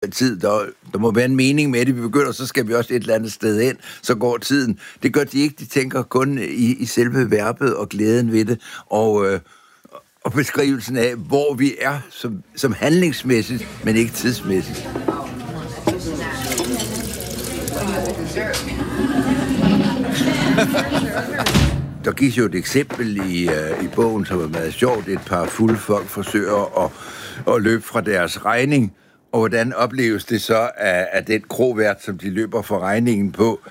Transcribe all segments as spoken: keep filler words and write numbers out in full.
tid. Der, der må være en mening med det. Vi begynder, så skal vi også et eller andet sted hen. Så går tiden. Det gør de ikke. De tænker kun i, i selve verbet og glæden ved det. Og, øh, og beskrivelsen af, hvor vi er som, som handlingsmæssigt, men ikke tidsmæssigt. Der gives jo et eksempel i, uh, i bogen, som er meget sjovt. Et par fulde folk forsøger at, at løbe fra deres regning, og hvordan opleves det så af, af den krovært, som de løber fra regningen på?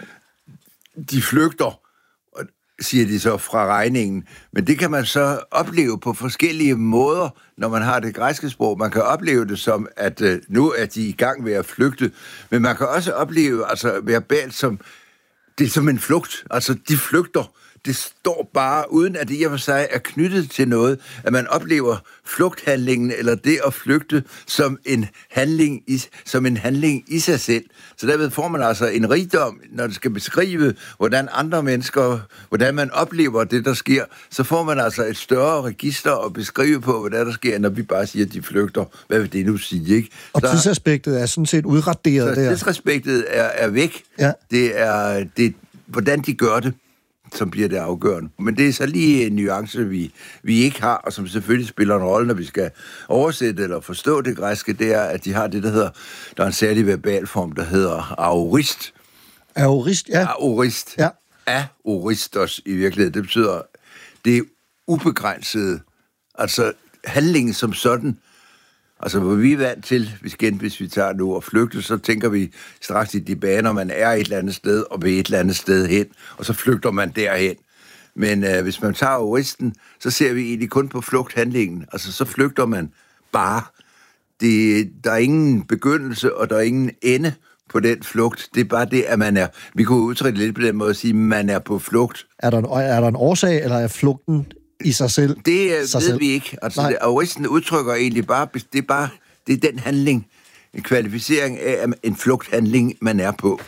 De flygter, siger de så, fra regningen. Men det kan man så opleve på forskellige måder, når man har det græske sprog. Man kan opleve det som, at uh, nu er de i gang med at flygte, men man kan også opleve, altså verbalt som, det er som en flugt. Altså, de flygter. Det står bare, uden at det i og for sig er knyttet til noget, at man oplever flugthandlingen, eller det at flygte, som en handling i, som en handling i sig selv. Så derved får man altså en rigdom, når det skal beskrive, hvordan andre mennesker, hvordan man oplever det, der sker, så får man altså et større register at beskrive på, hvad der sker, når vi bare siger, at de flygter. Hvad vil det nu sige, ikke? Og så, tidsaspektet er sådan set udraderet så der. Tidsaspektet er, er væk. Ja. Det er, det, hvordan de gør det, som bliver det afgørende. Men det er så lige en nuance, vi, vi ikke har, og som selvfølgelig spiller en rolle, når vi skal oversætte eller forstå det græske, det er, at de har det, der hedder, der er en særlig verbalform, der hedder aorist. Aorist, ja. Aorist. Ja. Aoristos i virkeligheden. Det betyder, det er ubegrænset. Altså handlingen som sådan. Altså, hvor vi er vant til, hvis, igen, hvis vi tager nu og flygter, så tænker vi straks i de baner, man er et eller andet sted, og ved et eller andet sted hen, og så flygter man derhen. Men øh, hvis man tager aoristen, så ser vi egentlig kun på flugthandlingen. Altså, så flygter man bare. Det, der er ingen begyndelse, og der er ingen ende på den flugt. Det er bare det, at man er... Vi kunne udtrykke lidt på den måde at sige, at man er på flugt. Er der en, er der en årsag, eller er flugten i sig selv? Det øh, sig ved selv. vi ikke. Altså, det, aoristen udtrykker egentlig bare, det er bare, det er den handling, en kvalificering af en flugthandling, man er på.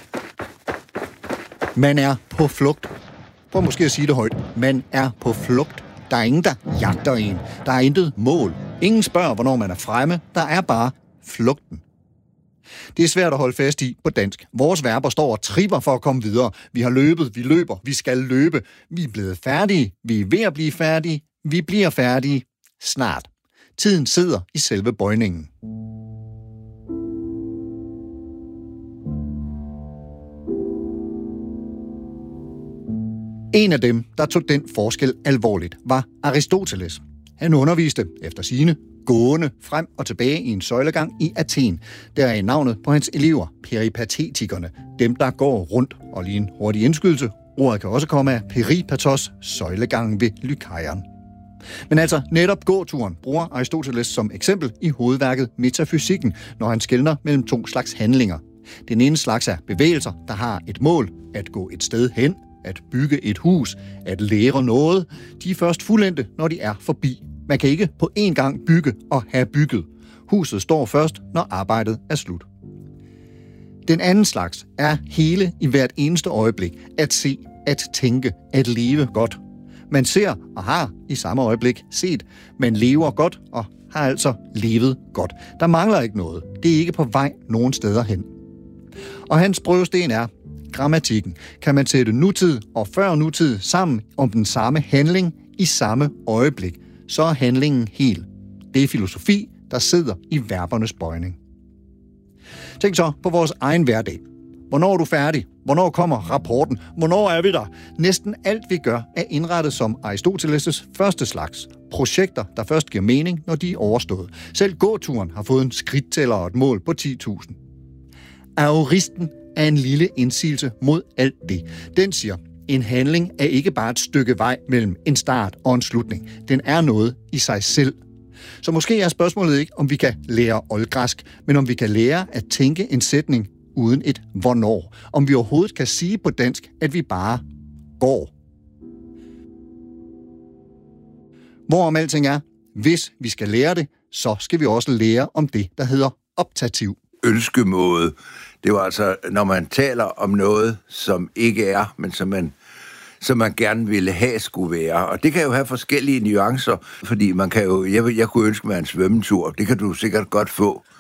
Man er på flugt. Prøv måske at sige det højt. Man er på flugt. Der er ingen, der jagter en. Der er intet mål. Ingen spørger, hvornår man er fremme. Der er bare flugten. Det er svært at holde fast i på dansk. Vores verber står og tripper for at komme videre. Vi har løbet, vi løber, vi skal løbe. Vi er blevet færdige, vi er ved at blive færdige, vi bliver færdige snart. Tiden sidder i selve bøjningen. En af dem, der tog den forskel alvorligt, var Aristoteles. Han underviste, efter sigende, gående frem og tilbage i en søjlegang i Athen. Der er navnet på hans elever, peripatetikerne, dem der går rundt. Og lige en hurtig indskydelse, ordet kan også komme af peripatos, søjlegangen ved Lykaion. Men altså, netop gåturen bruger Aristoteles som eksempel i hovedværket Metafysikken, når han skelner mellem to slags handlinger. Den ene slags er bevægelser, der har et mål, at gå et sted hen, at bygge et hus, at lære noget. De er først fuldendte, når de er forbi. Man kan ikke på én gang bygge og have bygget. Huset står først, når arbejdet er slut. Den anden slags er hele i hvert eneste øjeblik. At se, at tænke, at leve godt. Man ser og har i samme øjeblik set. Man lever godt og har altså levet godt. Der mangler ikke noget. Det er ikke på vej nogen steder hen. Og hans prøvesten er grammatikken. Kan man sætte nutid og før nutid sammen om den samme handling i samme øjeblik, så er handlingen hel. Det er filosofi, der sidder i verbernes bøjning. Tænk så på vores egen hverdag. Hvornår er du færdig? Hvornår kommer rapporten? Hvornår er vi der? Næsten alt vi gør er indrettet som Aristoteles' første slags. Projekter, der først giver mening, når de er overstået. Selv gåturen har fået en skridttæller og et mål på ti tusind. Aoristen er en lille indsigelse mod alt det. Den siger, en handling er ikke bare et stykke vej mellem en start og en slutning. Den er noget i sig selv. Så måske er spørgsmålet ikke, om vi kan lære oldgræsk, men om vi kan lære at tænke en sætning uden et hvornår. Om vi overhovedet kan sige på dansk, at vi bare går. Hvorom alting er, hvis vi skal lære det, så skal vi også lære om det, der hedder optativ. Ønskemåde. Det var altså, når man taler om noget, som ikke er, men som man, som man gerne ville have skulle være. Og det kan jo have forskellige nuancer, fordi man kan jo, jeg, jeg kunne ønske mig en svømmetur. Det kan du sikkert godt få.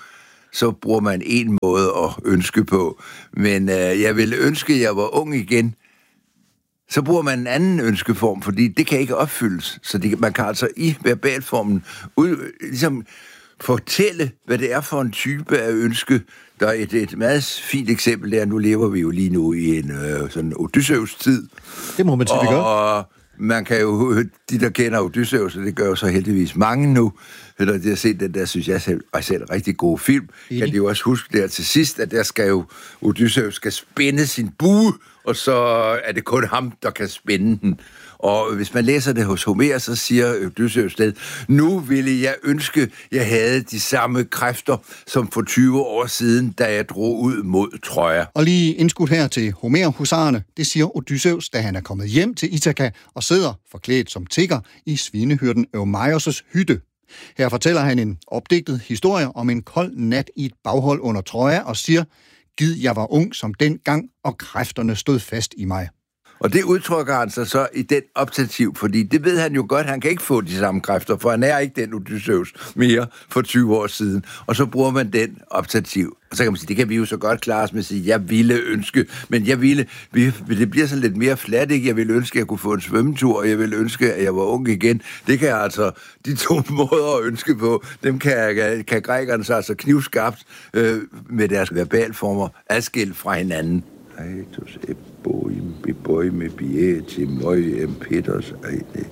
så bruger man en måde at ønske på. Men øh, jeg ville ønske, at jeg var ung igen. Så bruger man en anden ønskeform, fordi det kan ikke opfyldes. Så det, man kan altså i verbalformen ud, ligesom fortælle, hvad det er for en type af ønske. Der er et, et meget fint eksempel der. Nu lever vi jo lige nu i en øh, sådan Odysseus-tid. Det må man sige, vi gør. Og man kan jo, de der kender Odysseus, og det gør jo så heldigvis mange nu, eller de har set den der, synes jeg selv, er selv rigtig god film. Enig. Kan de jo også huske der til sidst, at der skal jo, Odysseus skal spænde sin bue, og så er det kun ham, der kan spænde den. Og hvis man læser det hos Homer, så siger Odysseus sted, nu ville jeg ønske, jeg havde de samme kræfter, som for tyve år siden, da jeg drog ud mod Troja. Og lige indskudt her til Homer-husarerne, det siger Odysseus, da han er kommet hjem til Ithaka og sidder forklædt som tigger i svinehyrden Eumaios' hytte. Her fortæller han en opdigtet historie om en kold nat i et baghold under Troja og siger, gid jeg var ung som dengang, og kræfterne stod fast i mig. Og det udtrykker han sig så i den optativ, fordi det ved han jo godt, han kan ikke få de samme kræfter, for han er ikke den Odysseus mere for tyve år siden. Og så bruger man den optativ. Og så kan man sige, det kan vi jo så godt klare os med at sige, jeg ville ønske, men jeg ville, det bliver så lidt mere fladt, ikke? Jeg ville ønske, at jeg kunne få en svømmetur, og jeg ville ønske, at jeg var ung igen. Det kan jeg altså, de to måder at ønske på, dem kan, kan grækerne så altså knivskarpt øh, med deres verbalformer adskilt fra hinanden. Aitos eboim beboim bieti moim petos aide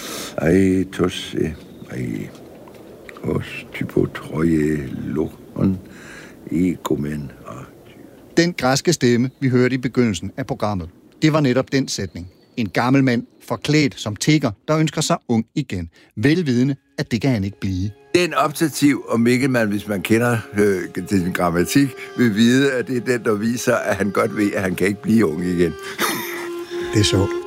aitos ai os typo troje lokon egomen. Den græske stemme, vi hørte i begyndelsen af programmet, det var netop den sætning. En gammel mand forklædt som tigger, der ønsker sig ung igen, velvidende, at det kan han ikke blive. Den optativ, og Mikkelmann, hvis man kender øh, den grammatik, vil vide, at det er den, der viser, at han godt ved, at han kan ikke blive ung igen. Det er sjovt.